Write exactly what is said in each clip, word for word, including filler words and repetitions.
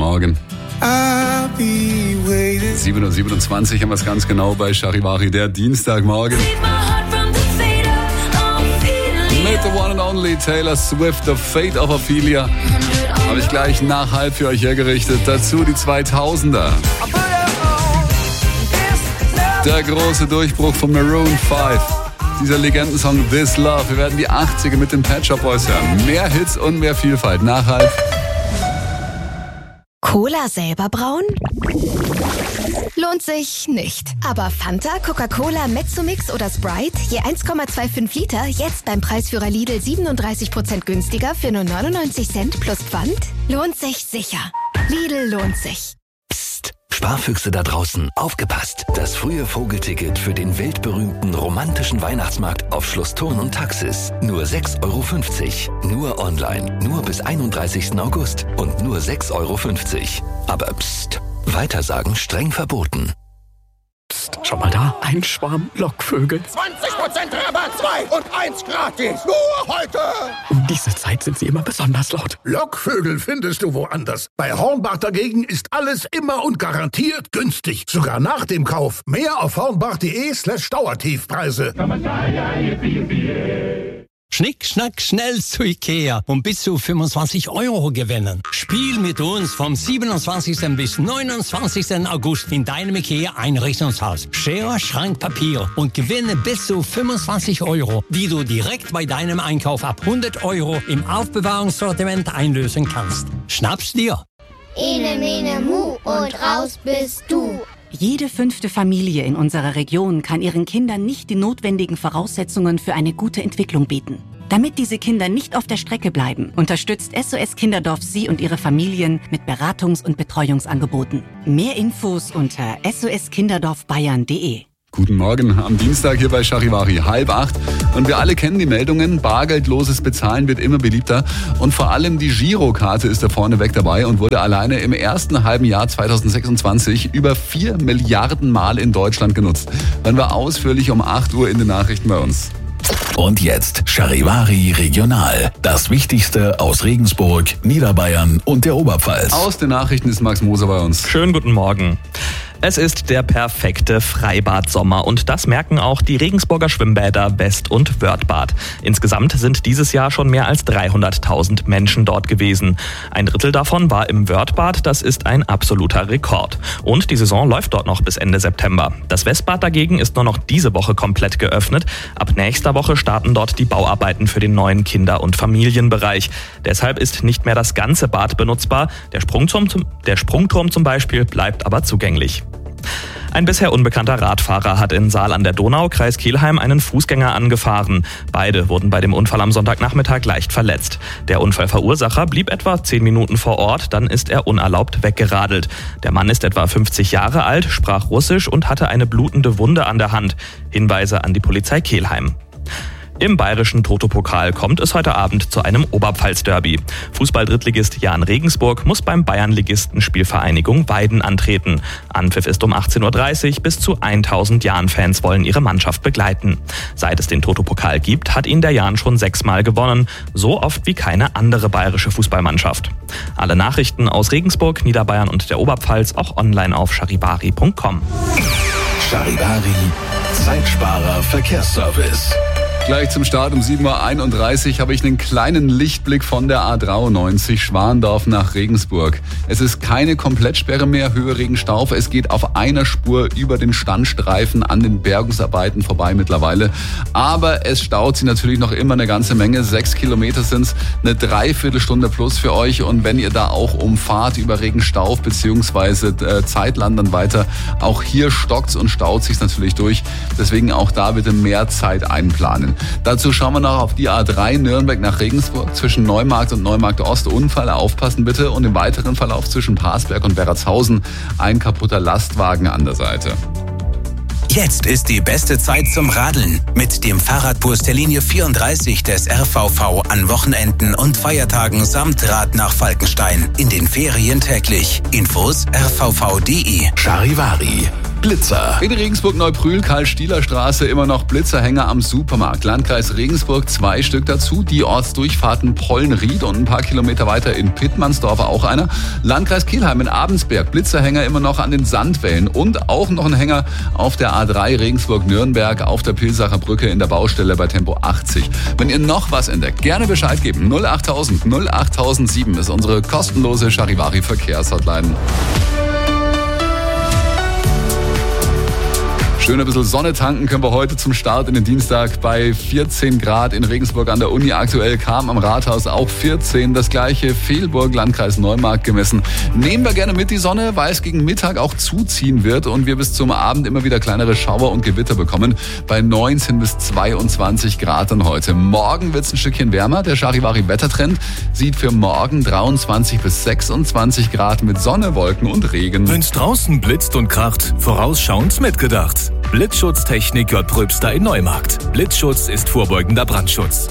Morgen. sieben Uhr siebenundzwanzig haben wir es ganz genau bei Charivari, der Dienstagmorgen. Mit the one and only Taylor Swift, The Fate of Ophelia. Habe ich gleich nach halb für euch hergerichtet. Dazu die zweitausender. Der große Durchbruch von Maroon fünf. Dieser Legendensong This Love. Wir werden die achtziger mit den Pet Shop Boys hören. Mehr Hits und mehr Vielfalt. Nach halb. Cola selber brauen? Lohnt sich nicht. Aber Fanta, Coca-Cola, Mezzomix oder Sprite, je eins Komma fünfundzwanzig Liter, jetzt beim Preisführer Lidl siebenunddreißig Prozent günstiger für nur neunundneunzig Cent plus Pfand? Lohnt sich sicher. Lidl lohnt sich. Psst, Sparfüchse da draußen, aufgepasst! Das frühe Vogelticket für den weltberühmten romantischen Weihnachtsmarkt auf Schloss Thurn und Taxis. Nur sechs Euro fünfzig. Nur online. Nur bis einunddreißigsten August. Und nur sechs Euro fünfzig. Aber psst, weitersagen streng verboten. Psst, schau mal da, ein Schwarm Lockvögel. zwanzig Prozent Rabatt, zwei und eins gratis. Nur heute. Um diese Zeit sind sie immer besonders laut. Lockvögel findest du woanders. Bei Hornbach dagegen ist alles immer und garantiert günstig. Sogar nach dem Kauf. Mehr auf hornbach.de slash Dauertiefpreise. Schnick, schnack, schnell zu Ikea und bis zu fünfundzwanzig Euro gewinnen. Spiel mit uns vom siebenundzwanzigsten bis neunundzwanzigsten August in deinem Ikea-Einrichtungshaus. Schere, Schrank, Papier und gewinne bis zu fünfundzwanzig Euro, die du direkt bei deinem Einkauf ab hundert Euro im Aufbewahrungssortiment einlösen kannst. Schnapp's dir! Ene, mene, mu und raus bist du. Jede fünfte Familie in unserer Region kann ihren Kindern nicht die notwendigen Voraussetzungen für eine gute Entwicklung bieten. Damit diese Kinder nicht auf der Strecke bleiben, unterstützt S O S Kinderdorf Sie und Ihre Familien mit Beratungs- und Betreuungsangeboten. Mehr Infos unter s o s kinderdorf bayern punkt de. Guten Morgen am Dienstag hier bei Charivari, halb acht. Und wir alle kennen die Meldungen, bargeldloses Bezahlen wird immer beliebter. Und vor allem die Girokarte ist da vorneweg dabei und wurde alleine im ersten halben Jahr zweitausendsechsundzwanzig über vier Milliarden Mal in Deutschland genutzt. Dann war ausführlich um acht Uhr in den Nachrichten bei uns. Und jetzt Charivari Regional. Das Wichtigste aus Regensburg, Niederbayern und der Oberpfalz. Aus den Nachrichten ist Max Moser bei uns. Schönen guten Morgen. Es ist der perfekte Freibad-Sommer und das merken auch die Regensburger Schwimmbäder West- und Wörthbad. Insgesamt sind dieses Jahr schon mehr als dreihunderttausend Menschen dort gewesen. Ein Drittel davon war im Wörthbad, das ist ein absoluter Rekord. Und die Saison läuft dort noch bis Ende September. Das Westbad dagegen ist nur noch diese Woche komplett geöffnet. Ab nächster Woche starten dort die Bauarbeiten für den neuen Kinder- und Familienbereich. Deshalb ist nicht mehr das ganze Bad benutzbar. Der Sprungturm, der Sprungturm zum Beispiel bleibt aber zugänglich. Ein bisher unbekannter Radfahrer hat in Saal an der Donau, Kreis Kelheim, einen Fußgänger angefahren. Beide wurden bei dem Unfall am Sonntagnachmittag leicht verletzt. Der Unfallverursacher blieb etwa zehn Minuten vor Ort, dann ist er unerlaubt weggeradelt. Der Mann ist etwa fünfzig Jahre alt, sprach Russisch und hatte eine blutende Wunde an der Hand. Hinweise an die Polizei Kelheim. Im bayerischen Toto-Pokal kommt es heute Abend zu einem Oberpfalz-Derby. Fußball-Drittligist Jahn Regensburg muss beim Bayernligisten Spielvereinigung Weiden antreten. Anpfiff ist um achtzehn Uhr dreißig, bis zu tausend Jahn-Fans wollen ihre Mannschaft begleiten. Seit es den Toto-Pokal gibt, hat ihn der Jahn schon sechsmal gewonnen, so oft wie keine andere bayerische Fußballmannschaft. Alle Nachrichten aus Regensburg, Niederbayern und der Oberpfalz auch online auf charivari punkt com. Charivari, Zeitsparer Verkehrsservice. Gleich zum Start um sieben Uhr einunddreißig habe ich einen kleinen Lichtblick von der A dreiundneunzig Schwandorf nach Regensburg. Es ist keine Komplettsperre mehr, Höhe Regenstauf. Es geht auf einer Spur über den Standstreifen an den Bergungsarbeiten vorbei mittlerweile. Aber es staut sich natürlich noch immer eine ganze Menge. Sechs Kilometer sind es, eine Dreiviertelstunde plus für euch. Und wenn ihr da auch umfahrt über Regenstauf beziehungsweise äh, Zeitland dann weiter, auch hier stockt's und staut sich's natürlich durch. Deswegen auch da bitte mehr Zeit einplanen. Dazu schauen wir noch auf die A drei Nürnberg nach Regensburg zwischen Neumarkt und Neumarkt Ost. Unfall, aufpassen bitte. Und im weiteren Verlauf zwischen Parsberg und Berratshausen ein kaputter Lastwagen an der Seite. Jetzt ist die beste Zeit zum Radeln. Mit dem Fahrradbus der Linie vierunddreißig des R V V an Wochenenden und Feiertagen samt Rad nach Falkenstein. In den Ferien täglich. Infos r v v punkt de. Charivari, Blitzer. In Regensburg-Neubrühl, Karl-Stieler-Straße, immer noch Blitzerhänger am Supermarkt. Landkreis Regensburg zwei Stück dazu. Die Ortsdurchfahrten Pollenried und ein paar Kilometer weiter in Pittmannsdorf auch einer. Landkreis Kelheim in Abensberg, Blitzerhänger immer noch an den Sandwellen. Und auch noch ein Hänger auf der A drei Regensburg-Nürnberg auf der Pilsacher Brücke in der Baustelle bei Tempo achtzig. Wenn ihr noch was entdeckt, gerne Bescheid geben. null achttausend null achttausendsieben ist unsere kostenlose Charivari-Verkehrshotline. Schön ein bisschen Sonne tanken können wir heute zum Start in den Dienstag bei vierzehn Grad in Regensburg an der Uni. Aktuell kam am Rathaus auch vierzehn. Das gleiche Fehlburg, Landkreis Neumarkt gemessen. Nehmen wir gerne mit die Sonne, weil es gegen Mittag auch zuziehen wird und wir bis zum Abend immer wieder kleinere Schauer und Gewitter bekommen. Bei neunzehn bis zweiundzwanzig Grad dann heute. Morgen wird es ein Stückchen wärmer. Der Charivari-Wettertrend sieht für morgen dreiundzwanzig bis sechsundzwanzig Grad mit Sonne, Wolken und Regen. Wenn's draußen blitzt und kracht, vorausschauend mitgedacht. Blitzschutztechnik J. Pröbster in Neumarkt. Blitzschutz ist vorbeugender Brandschutz.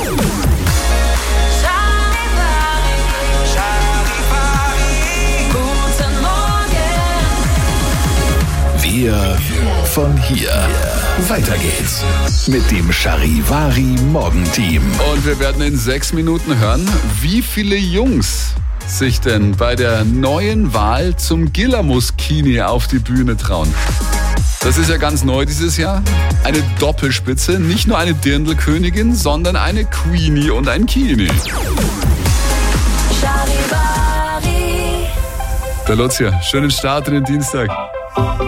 Wir von hier. Weiter geht's mit dem Charivari Morgenteam. Und wir werden in sechs Minuten hören, wie viele Jungs sich denn bei der neuen Wahl zum Gillermus-Kini auf die Bühne trauen. Das ist ja ganz neu dieses Jahr. Eine Doppelspitze, nicht nur eine Dirndlkönigin, sondern eine Queenie und ein Kini. Charivari. Der Lutz hier, schönen Start in den Dienstag.